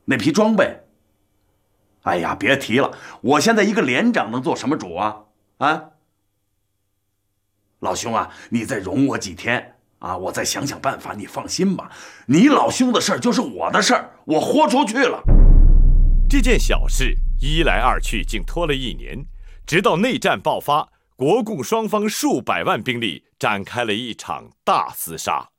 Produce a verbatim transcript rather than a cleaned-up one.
那批装备。哎呀，别提了，我现在一个连长能做什么主啊？啊，老兄啊，你再容我几天啊，我再想想办法。你放心吧，你老兄的事儿就是我的事儿，我豁出去了。 这件小事一来二去，竟拖了一年，直到内战爆发，国共双方数百万兵力展开了一场大厮杀。